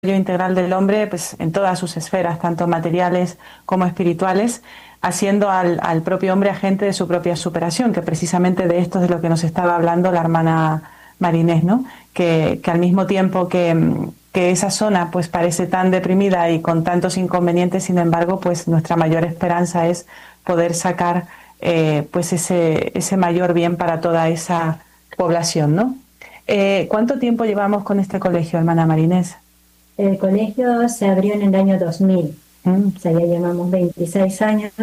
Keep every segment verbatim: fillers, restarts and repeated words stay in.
integral del hombre, pues en todas sus esferas, tanto materiales como espirituales, haciendo al, al propio hombre agente de su propia superación, que precisamente de esto es de lo que nos estaba hablando la hermana Marinés, ¿no? Que, que al mismo tiempo que, que esa zona pues parece tan deprimida y con tantos inconvenientes, sin embargo, pues nuestra mayor esperanza es poder sacar eh, pues ese, ese mayor bien para toda esa población, ¿no? Eh, ¿Cuánto tiempo llevamos con este colegio, hermana Marinés? El colegio se abrió en el año dos mil, Mm. o sea, ya llevamos veintiséis años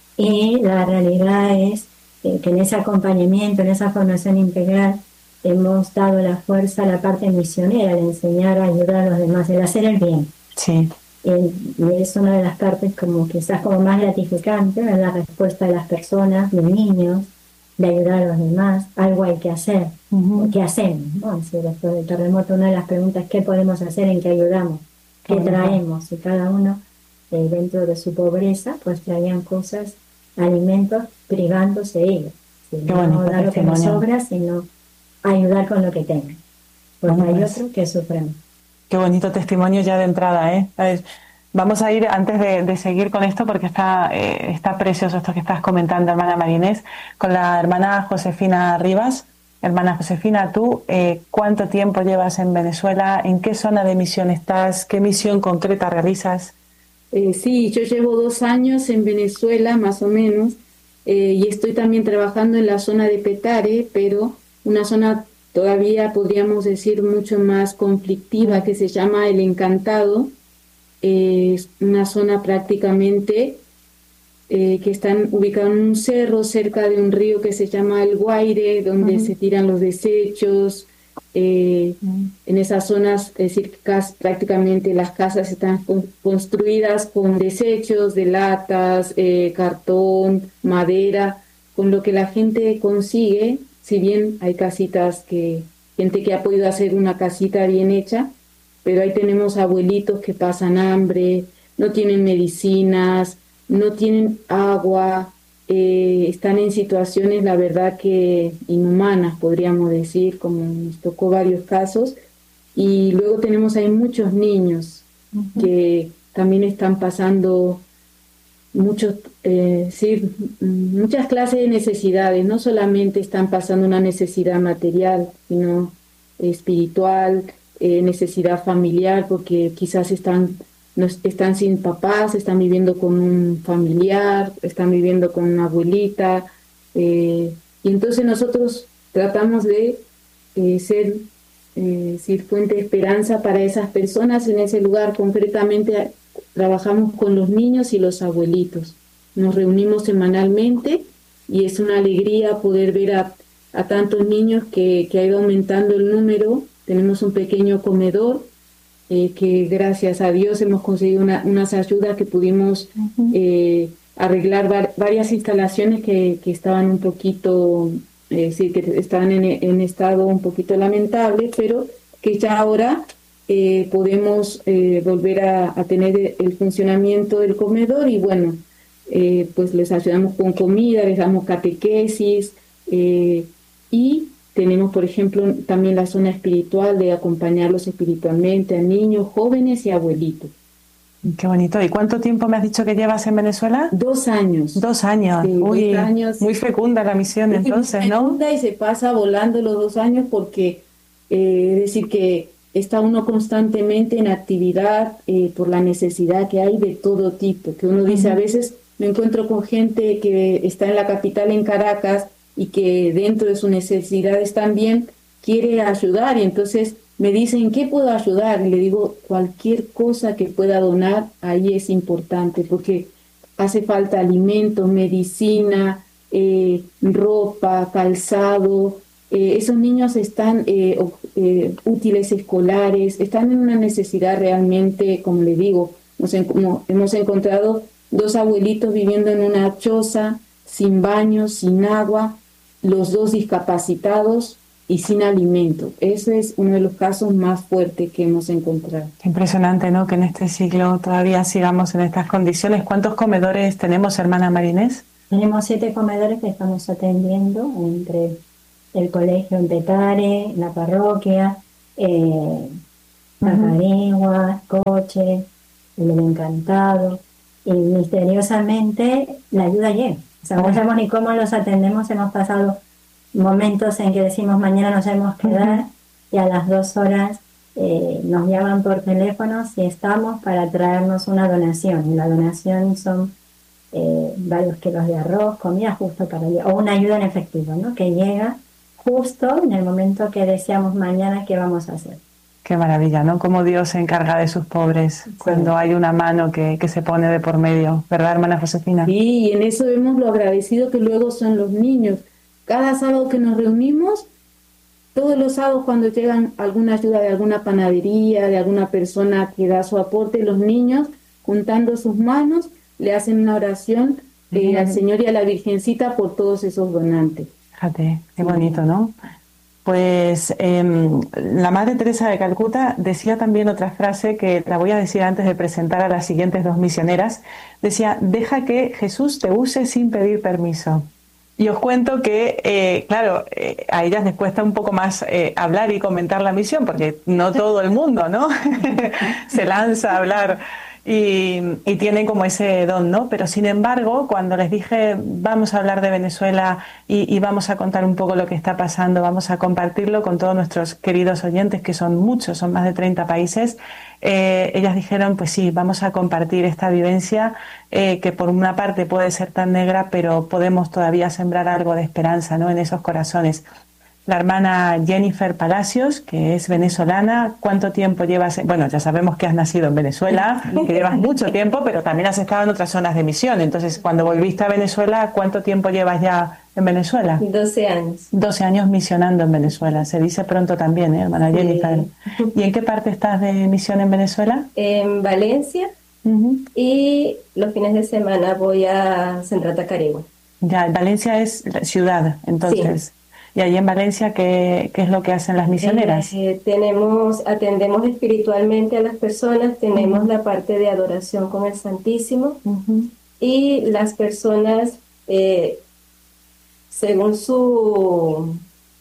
y la realidad es eh, que en ese acompañamiento, en esa formación integral, hemos dado la fuerza a la parte misionera, de enseñar a ayudar a los demás, el hacer el bien. Sí. Y, y es una de las partes como quizás como más gratificante, ¿no? La respuesta de las personas, de niños, de ayudar a los demás. Algo hay que hacer. Uh-huh. ¿Qué hacemos? ¿No? Si después del terremoto una de las preguntas es ¿qué podemos hacer? ¿En qué ayudamos? ¿Qué Bueno, traemos? Y cada uno eh, dentro de su pobreza pues traían cosas, alimentos, privándose ellos. Si qué no bonito dar lo que nos testimonio. sobra, sino ayudar con lo que tengan. Porque Bueno, hay pues, otros que sufren. qué bonito testimonio ya de entrada, ¿eh? A ver, vamos a ir, antes de, de seguir con esto, porque está, eh, está precioso esto que estás comentando, hermana Marinés, con la hermana Josefina Rivas. Hermana Josefina, tú, eh, ¿cuánto tiempo llevas en Venezuela? ¿En qué zona de misión estás? ¿Qué misión concreta realizas? Eh, sí, yo llevo dos años en Venezuela, más o menos, eh, y estoy también trabajando en la zona de Petare, pero una zona todavía podríamos decir mucho más conflictiva que se llama El Encantado. Eh, es una zona prácticamente eh, que están ubicados en un cerro cerca de un río que se llama El Guaire, donde Uh-huh. se tiran los desechos. Eh, Uh-huh. en esas zonas, es decir, cas- prácticamente las casas están con- construidas con desechos de latas, eh, cartón, madera, con lo que la gente consigue, si bien hay casitas que, gente que ha podido hacer una casita bien hecha, pero ahí tenemos abuelitos que pasan hambre, no tienen medicinas, no tienen agua, eh, están en situaciones, la verdad que inhumanas, podríamos decir, como nos tocó varios casos. Y luego tenemos ahí muchos niños Uh-huh. que también están pasando muchos, eh, sí, muchas clases de necesidades, no solamente están pasando una necesidad material, sino espiritual, eh, necesidad familiar, porque quizás están, no, están sin papás, están viviendo con un familiar, están viviendo con una abuelita, eh, y entonces nosotros tratamos de eh, ser eh, ser fuente de esperanza para esas personas en ese lugar. Concretamente trabajamos con los niños y los abuelitos. Nos reunimos semanalmente y es una alegría poder ver a, a tantos niños que, que ha ido aumentando el número. Tenemos un pequeño comedor eh, que gracias a Dios hemos conseguido una, unas ayudas que pudimos Uh-huh. eh, arreglar var, varias instalaciones que, que estaban un poquito, eh, sí, que estaban en, en estado un poquito lamentable, pero que ya ahora eh, podemos eh, volver a, a tener el funcionamiento del comedor y bueno, eh, pues les ayudamos con comida, les damos catequesis eh, y tenemos, por ejemplo, también la zona espiritual de acompañarlos espiritualmente a niños, jóvenes y abuelitos. Qué bonito. ¿Y cuánto tiempo me has dicho que llevas en Venezuela? Dos años. Dos años. Sí, Uy, dos años. muy fecunda la misión Es entonces, ¿no? fecunda y se pasa volando los dos años porque eh, es decir que está uno constantemente en actividad eh, por la necesidad que hay de todo tipo, que uno dice, Uh-huh. a veces me encuentro con gente que está en la capital, en Caracas, y que dentro de sus necesidades también quiere ayudar, y entonces me dicen, ¿qué puedo ayudar? Y le digo, cualquier cosa que pueda donar, ahí es importante, porque hace falta alimento, medicina, eh, ropa, calzado. Eh, esos niños están eh, eh, útiles escolares, están en una necesidad realmente, como le digo, nos en, como hemos encontrado dos abuelitos viviendo en una choza, sin baño, sin agua, los dos discapacitados y sin alimento. Ese es uno de los casos más fuertes que hemos encontrado. Impresionante, ¿no? Que en este siglo todavía sigamos en estas condiciones. ¿Cuántos comedores tenemos, hermana Marinés? Tenemos siete comedores que estamos atendiendo entre el colegio en Petare, la parroquia, eh, tapareguas, coche, el del encantado, y misteriosamente la ayuda llega. O sea, no sabemos ni cómo los atendemos, hemos pasado momentos en que decimos mañana nos debemos quedar uh-huh. y a las dos horas eh, nos llaman por teléfono si estamos para traernos una donación. Y la donación son eh, varios kilos de arroz, comida justo para el día, o una ayuda en efectivo, ¿no? Que llega justo en el momento que deseamos mañana qué vamos a hacer. Qué maravilla, ¿no? Cómo Dios se encarga de sus pobres sí. cuando hay una mano que, que se pone de por medio, ¿verdad, hermana Josefina? Sí, y en eso vemos lo agradecido que luego son los niños. Cada sábado que nos reunimos, todos los sábados cuando llegan alguna ayuda de alguna panadería, de alguna persona que da su aporte, los niños, juntando sus manos, le hacen una oración eh, uh-huh. al Señor y a la Virgencita por todos esos donantes. Fíjate, qué bonito, ¿no? Pues eh, la Madre Teresa de Calcuta decía también otra frase que la voy a decir antes de presentar a las siguientes dos misioneras. Decía, deja que Jesús te use sin pedir permiso. Y os cuento que, eh, claro, eh, a ellas les cuesta un poco más eh, hablar y comentar la misión, porque no todo el mundo, ¿no? se lanza a hablar y, y tienen como ese don, ¿no? Pero sin embargo, cuando les dije, vamos a hablar de Venezuela y, y vamos a contar un poco lo que está pasando, vamos a compartirlo con todos nuestros queridos oyentes, que son muchos, son más de treinta países, eh, ellas dijeron, pues sí, vamos a compartir esta vivencia eh, que por una parte puede ser tan negra, pero podemos todavía sembrar algo de esperanza, ¿no? En esos corazones. La hermana Jennifer Palacios, que es venezolana, ¿cuánto tiempo llevas? Bueno, ya sabemos que has nacido en Venezuela, que llevas mucho tiempo, pero también has estado en otras zonas de misión. Entonces, cuando volviste a Venezuela, ¿cuánto tiempo llevas ya en Venezuela? doce años. doce años misionando en Venezuela. Se dice pronto también, ¿eh, hermana sí. Jennifer? ¿Y en qué parte estás de misión en Venezuela? En Valencia, uh-huh. y los fines de semana voy a Central Tacarigua. Ya, Valencia es ciudad, entonces. Sí. ¿Y allí en Valencia qué, qué es lo que hacen las misioneras? Eh, tenemos, atendemos espiritualmente a las personas, tenemos uh-huh. la parte de adoración con el Santísimo uh-huh. y las personas, eh, según su...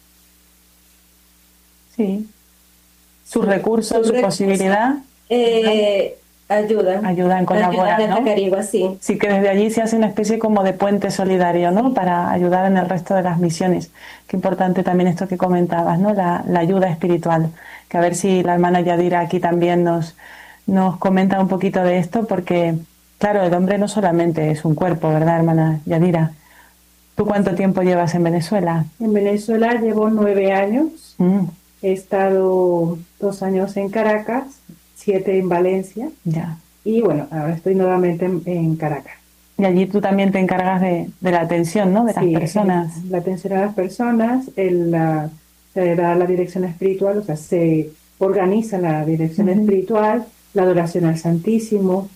Sí. Sus recursos, su, su recurso, posibilidad. Eh, Ayudan. Ayudan, colaboran, ayudan, ¿no? Tacarigua, sí. Sí, que desde allí se hace una especie como de puente solidario, ¿no? Para ayudar en el resto de las misiones. Qué importante también esto que comentabas, ¿no? La, la ayuda espiritual. Que a ver si la hermana Yadira aquí también nos, nos comenta un poquito de esto, porque, claro, el hombre no solamente es un cuerpo, ¿verdad, hermana Yadira? ¿Tú cuánto tiempo llevas en Venezuela? En Venezuela llevo nueve años. Mm. He estado dos años en Caracas, siete en Valencia, ya. y bueno, ahora estoy nuevamente en, en Caracas. Y allí tú también te encargas de, de la atención, ¿no? De sí, las personas. La atención a las personas, el, la, se da la dirección espiritual, o sea, se organiza la dirección uh-huh. espiritual, la adoración al Santísimo,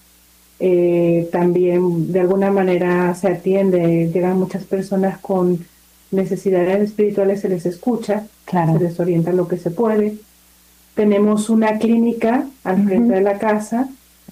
eh, también de alguna manera se atiende, llegan muchas personas con necesidades espirituales, se les escucha, claro. se les orienta lo que se puede. Tenemos una clínica al frente uh-huh. de la casa,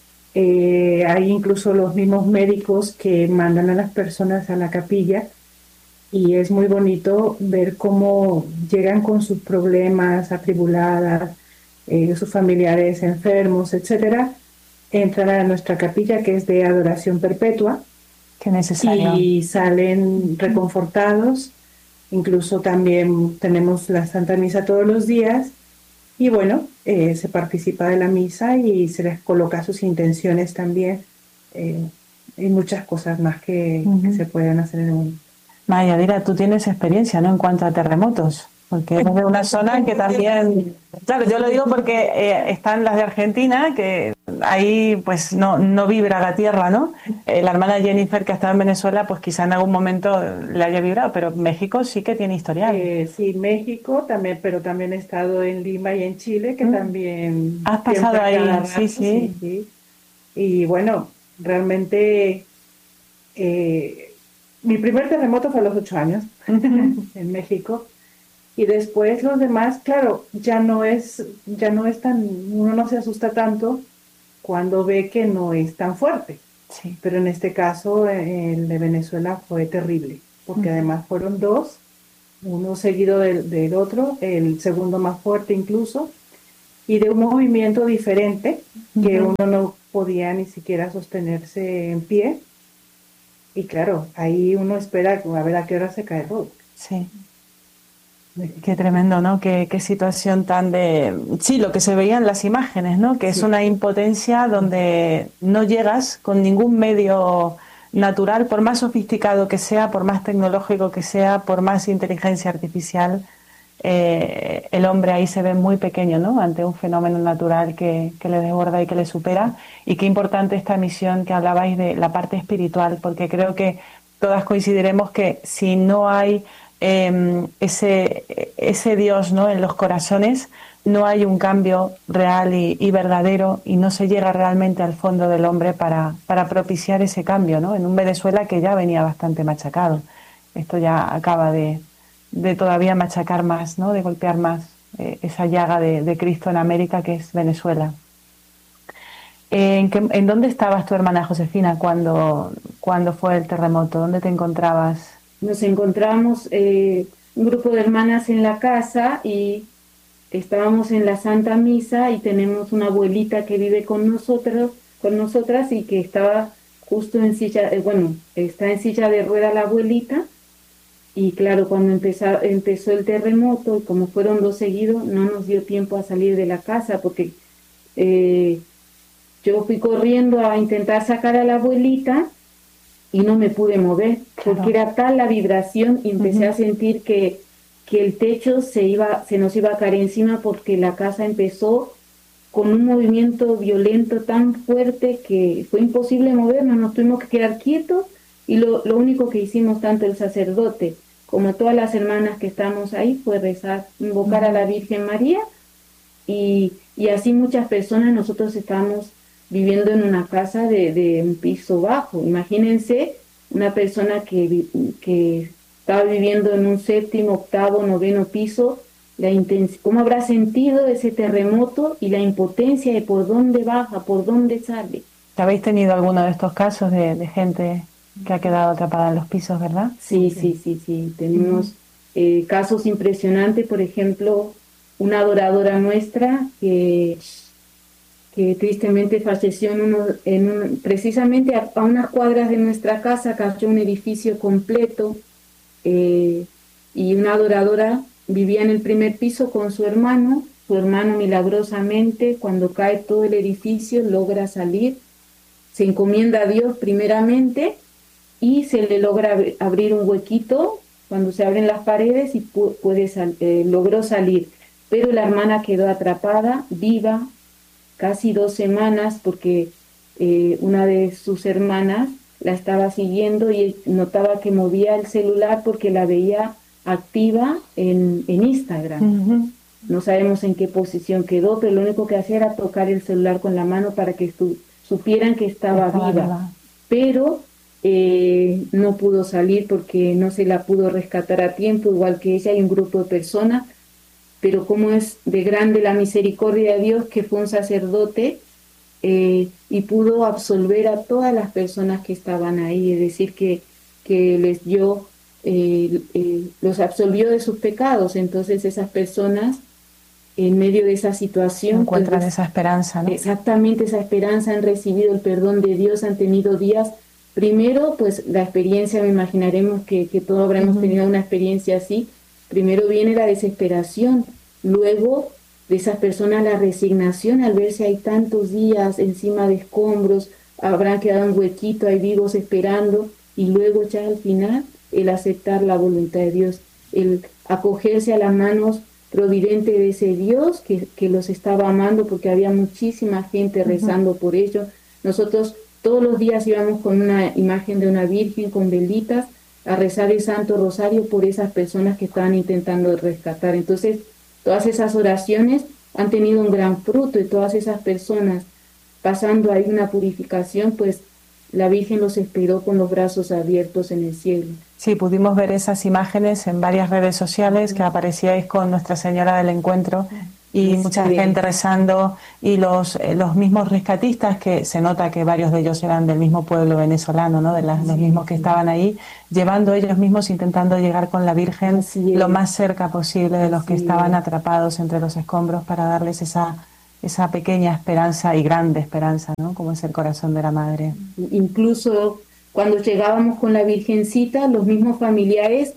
eh, hay incluso los mismos médicos que mandan a las personas a la capilla y es muy bonito ver cómo llegan con sus problemas, atribuladas, eh, sus familiares enfermos, etcétera, entran a nuestra capilla que es de adoración perpetua. Qué necesario. Y salen reconfortados, incluso también tenemos la Santa Misa todos los días. Y bueno, eh, se participa de la misa y se les coloca sus intenciones también. Eh, hay muchas cosas más que, uh-huh. que se pueden hacer en un... Maya, mira, tú tienes experiencia, ¿no? En cuanto a terremotos, porque eres de una zona que también... Claro, yo lo digo porque eh, están las de Argentina, que ahí pues no, no vibra la tierra, ¿no? Eh, la hermana Jennifer, que ha estado en Venezuela, pues quizá en algún momento le haya vibrado, pero México sí que tiene historial. Eh, sí, México también, pero también he estado en Lima y en Chile, que mm. también... Has pasado ahí, rato, sí, sí, sí, sí. Y bueno, realmente eh, mi primer terremoto fue a los ocho años en México. Y después los demás, claro, ya no es, ya no es tan, uno no se asusta tanto cuando ve que no es tan fuerte. Sí. Pero en este caso, el de Venezuela fue terrible, porque uh-huh. además fueron dos, uno seguido del, del otro, el segundo más fuerte incluso, y de un movimiento diferente, que uh-huh. uno no podía ni siquiera sostenerse en pie. Y claro, ahí uno espera a ver a qué hora se cae todo. Sí. Qué tremendo, ¿no? Qué, qué situación tan de... Sí, lo que se veía en las imágenes, ¿no? Que sí. Es una impotencia donde no llegas con ningún medio natural, por más sofisticado que sea, por más tecnológico que sea, por más inteligencia artificial, eh, el hombre ahí se ve muy pequeño, ¿no? Ante un fenómeno natural que, que le desborda y que le supera. Y qué importante esta misión que hablabais de la parte espiritual, porque creo que todas coincidiremos que si no hay eh, ese, ese Dios, ¿no?, en los corazones, no hay un cambio real y, y verdadero, y no se llega realmente al fondo del hombre para, para propiciar ese cambio, ¿no? En un Venezuela que ya venía bastante machacado. Esto ya acaba de, de todavía machacar más, ¿no?, de golpear más eh, esa llaga de, de Cristo en América, que es Venezuela. ¿En, qué, ¿En dónde estabas tu hermana Josefina cuando, cuando fue el terremoto? ¿Dónde te encontrabas? Nos encontramos eh, un grupo de hermanas en la casa y estábamos en la Santa Misa, y tenemos una abuelita que vive con nosotros, con nosotras, y que estaba justo en silla, eh, bueno, está en silla de rueda la abuelita. Y claro, cuando empezó, empezó el terremoto, y como fueron dos seguidos, no nos dio tiempo a salir de la casa, porque eh, yo fui corriendo a intentar sacar a la abuelita y no me pude mover, claro, porque era tal la vibración, y empecé uh-huh. a sentir que, que el techo se, iba, se nos iba a caer encima, porque la casa empezó con un movimiento violento tan fuerte que fue imposible movernos, nos tuvimos que quedar quietos, y lo, lo único que hicimos, tanto el sacerdote como todas las hermanas que estamos ahí, fue rezar, invocar uh-huh. a la Virgen María, y, y así muchas personas. Nosotros estábamos viviendo en una casa de, de un piso bajo. Imagínense una persona que, que estaba viviendo en un séptimo, octavo, noveno piso, la intens- cómo habrá sentido ese terremoto y la impotencia de por dónde baja, por dónde sale. ¿Habéis tenido alguno de estos casos de, de gente que ha quedado atrapada en los pisos, verdad? Sí, sí, sí, sí. Tenemos uh-huh. eh, casos impresionantes. Por ejemplo, una adoradora nuestra que... que tristemente falleció en uno, en un, precisamente a, a unas cuadras de nuestra casa. Cayó un edificio completo, eh, y una adoradora vivía en el primer piso con su hermano. Su hermano milagrosamente, cuando cae todo el edificio, logra salir, se encomienda a Dios primeramente, y se le logra ab- abrir un huequito cuando se abren las paredes, y pu- puede sal- eh, logró salir, pero la hermana quedó atrapada, viva, casi dos semanas, porque eh, una de sus hermanas la estaba siguiendo y notaba que movía el celular porque la veía activa en, en Instagram. Uh-huh. No sabemos en qué posición quedó, pero lo único que hacía era tocar el celular con la mano para que estu- supieran que estaba, estaba viva. viva. Pero eh, no pudo salir porque no se la pudo rescatar a tiempo, igual que ella y un grupo de personas. Pero como es de grande la misericordia de Dios, que fue un sacerdote eh, y pudo absolver a todas las personas que estaban ahí, es decir, que, que les dio, eh, eh, los absolvió de sus pecados. Entonces esas personas, en medio de esa situación, encuentran pues, esa esperanza, ¿no? Exactamente, esa esperanza, han recibido el perdón de Dios, han tenido días. Primero, pues la experiencia, me imaginaremos que, que todos habremos uh-huh. tenido una experiencia así. Primero viene la desesperación, luego de esas personas la resignación al ver si hay tantos días encima de escombros, habrán quedado un huequito, hay vivos esperando, y luego ya al final el aceptar la voluntad de Dios, el acogerse a las manos providentes de ese Dios que, que los estaba amando, porque había muchísima gente rezando uh-huh. por ellos. Nosotros todos los días íbamos con una imagen de una virgen con velitas a rezar el Santo Rosario por esas personas que estaban intentando rescatar. Entonces, todas esas oraciones han tenido un gran fruto, y todas esas personas pasando ahí una purificación, pues la Virgen los esperó con los brazos abiertos en el cielo. Sí, pudimos ver esas imágenes en varias redes sociales, que aparecíais con Nuestra Señora del Encuentro, y sí, mucha bien. gente rezando, y los eh, los mismos rescatistas, que se nota que varios de ellos eran del mismo pueblo venezolano, ¿no? De las, sí, los mismos que sí. estaban ahí, llevando ellos mismos, intentando llegar con la Virgen lo más cerca posible de los que estaban atrapados entre los escombros, para darles esa esa pequeña esperanza y grande esperanza, ¿no? Como es el corazón de la madre. Incluso cuando llegábamos con la Virgencita, los mismos familiares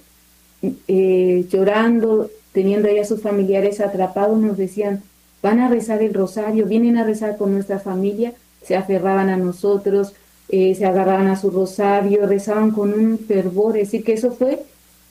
eh, llorando, teniendo ahí a sus familiares atrapados, nos decían, van a rezar el rosario, vienen a rezar con nuestra familia, se aferraban a nosotros, eh, se agarraban a su rosario, rezaban con un fervor, es decir, que eso fue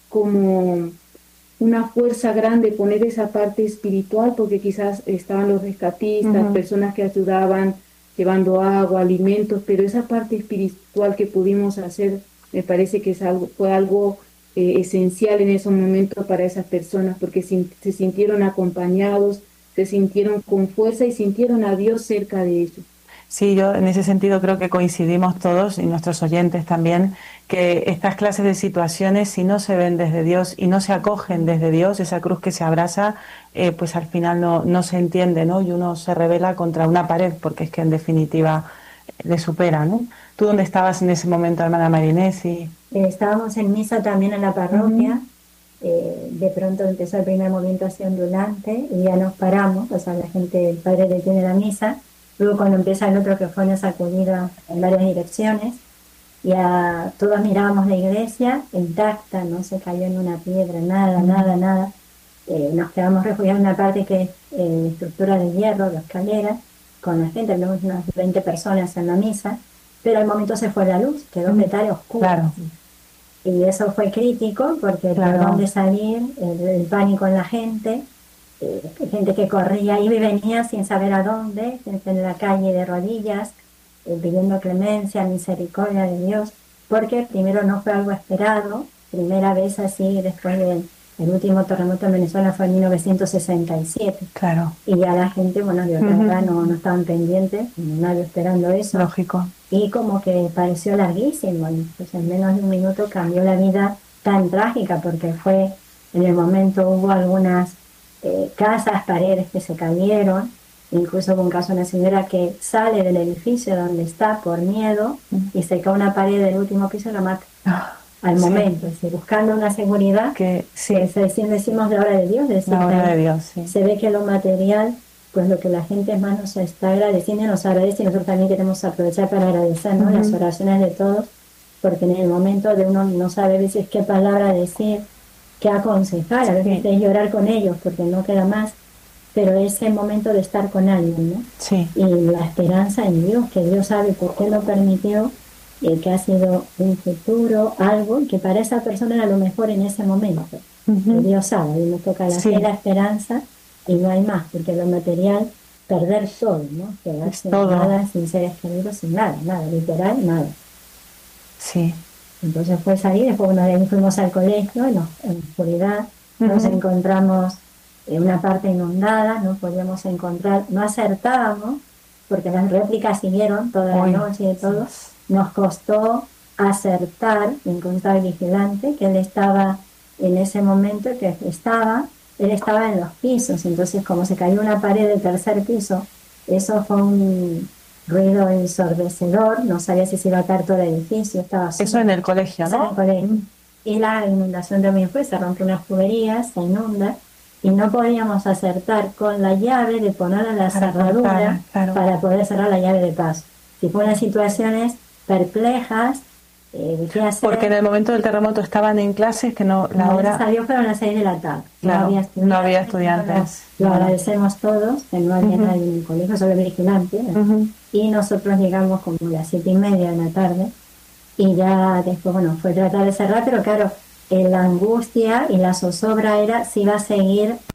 como una fuerza grande poner esa parte espiritual, porque quizás estaban los rescatistas, uh-huh. personas que ayudaban llevando agua, alimentos, pero esa parte espiritual que pudimos hacer, me parece que es algo, fue algo eh, esencial en esos momentos para esas personas, porque se, se sintieron acompañados, se sintieron con fuerza y sintieron a Dios cerca de ellos. Sí, yo en ese sentido creo que coincidimos todos y nuestros oyentes también, que estas clases de situaciones, si no se ven desde Dios y no se acogen desde Dios, esa cruz que se abraza, eh, pues al final no, no se entiende, ¿no? Y uno se revela contra una pared, porque es que en definitiva le supera, ¿no? ¿Tú dónde estabas en ese momento, hermana Marinés? Y... Eh, estábamos en misa también en la parroquia, uh-huh. eh, de pronto empezó el primer movimiento así ondulante y ya nos paramos, o sea, la gente, el padre detiene la misa. Luego cuando empieza el otro que fue una sacudida en varias direcciones, ya todos mirábamos la iglesia intacta, no se cayó en una piedra, nada, nada, nada. Eh, nos quedamos refugiados en una parte que es eh, estructura de hierro, de escalera, con la gente, tenemos unas veinte personas en la misa, pero al momento se fue la luz, quedó un detalle oscuro. Claro. Y eso fue crítico porque claro. por dónde salir, el, el pánico en la gente, Eh, gente que corría, iba y venía sin saber a dónde, gente en la calle de rodillas, eh, pidiendo clemencia, misericordia de Dios, porque primero no fue algo esperado, primera vez así después del el último terremoto en Venezuela fue en mil novecientos sesenta y siete. Claro. Y ya la gente, bueno, de otra uh-huh. no, no estaban pendientes, nadie esperando eso. Lógico. Y como que pareció larguísimo, y pues en menos de un minuto cambió la vida tan trágica, porque fue, en el momento hubo algunas Eh, casas, paredes que se cayeron, incluso hubo un caso de una señora que sale del edificio donde está por miedo mm. y se cae una pared del último piso y la mata ah, al sí. momento, es decir, buscando una seguridad que, sí. que se decimos, decimos la obra de Dios, decir, la obra de Dios sí. se ve que lo material, pues lo que la gente más nos está agradeciendo, nos agradece y nosotros también queremos aprovechar para agradecer, ¿no? uh-huh. las oraciones de todos, porque en el momento de uno no sabe a veces qué palabra decir, que aconsejar, a veces sí. es llorar con ellos porque no queda más, pero ese momento de estar con alguien, ¿no? Sí. Y la esperanza en Dios, que Dios sabe por qué lo permitió, y que ha sido un futuro, algo que para esa persona era lo mejor en ese momento. Uh-huh. Dios sabe, y nos toca la, sí. la esperanza y no hay más, porque lo material, perder todo, ¿no? Quedarse sin nada, sin seres queridos, sin nada, nada, literal, nada. Sí. Entonces fue salir, después bueno, de ahí fuimos al colegio, en, en oscuridad, uh-huh. nos encontramos en una parte inundada, no podíamos encontrar, no acertábamos, porque las réplicas siguieron toda la Uy, noche y todo, sí. nos costó acertar, encontrar al vigilante, que él estaba en ese momento, que estaba, él estaba en los pisos, entonces como se cayó una pared del tercer piso, eso fue un ruido ensordecedor, no sabía si se iba a caer todo el edificio, estaba eso solo. En el colegio, ¿no? En el colegio. Mm. Y la inundación también fue, se rompió unas tuberías, se inunda, y no podíamos acertar con la llave de poner a la para cerradura para, claro. para poder cerrar la llave de paso. Y fue unas situaciones perplejas, eh, ¿qué hacer? Porque en el momento del terremoto estaban en clases que no, la no, hora... salió fueron las seis de la tarde. Claro, no había estudiantes. No había estudiantes. Lo agradecemos todos, que no había uh-huh. nadie en el colegio, solo el vigilante. Uh-huh. Y nosotros llegamos como a las siete y media de la tarde. Y ya después, bueno, fue tratar de cerrar, pero claro, eh, la angustia y la zozobra era si iba a seguir